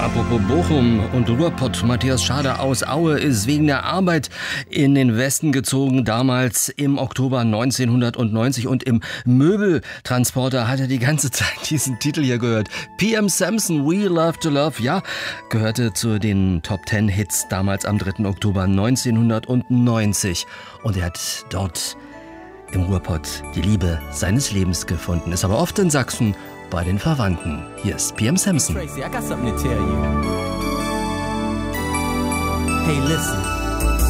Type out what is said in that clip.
Apropos Bochum und Ruhrpott, Matthias Schade aus Aue ist wegen der Arbeit in den Westen gezogen, damals im Oktober 1990, und im Möbeltransporter hat er die ganze Zeit diesen Titel hier gehört. PM Samson, We Love to Love, ja, gehörte zu den Top 10 Hits damals am 3. Oktober 1990, und er hat dort im Ruhrpott die Liebe seines Lebens gefunden, ist aber oft in Sachsen bei den Verwandten. Hier ist PM Samson. Tracy, I got something to tell you. Hey, listen.